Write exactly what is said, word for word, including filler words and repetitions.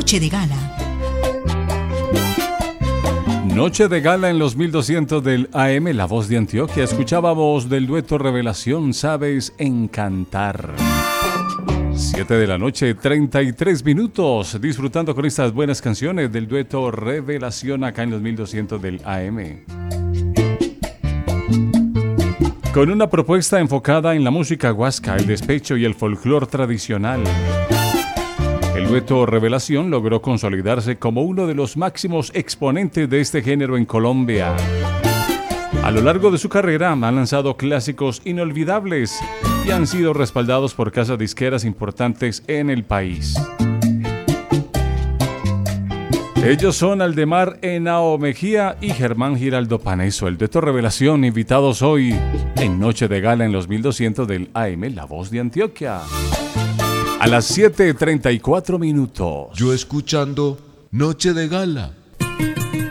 Noche de Gala. Noche de Gala en los mil doscientos del A M, La Voz de Antioquia. Escuchábamos del dueto Revelación, Sabes Encantar. siete de la noche, treinta y tres minutos. Disfrutando con estas buenas canciones del dueto Revelación acá en los mil doscientos del A M. Con una propuesta enfocada en la música huasca, el despecho y el folclore tradicional. El dueto Revelación logró consolidarse como uno de los máximos exponentes de este género en Colombia. A lo largo de su carrera han lanzado clásicos inolvidables y han sido respaldados por casas disqueras importantes en el país. Ellos son Aldemar Henao Mejía y Germán Giraldo Paneso. El dueto Revelación, invitados hoy en Noche de Gala en los mil doscientos del A M, La Voz de Antioquia. A las siete treinta y cuatro minutos. Yo escuchando Noche de Gala.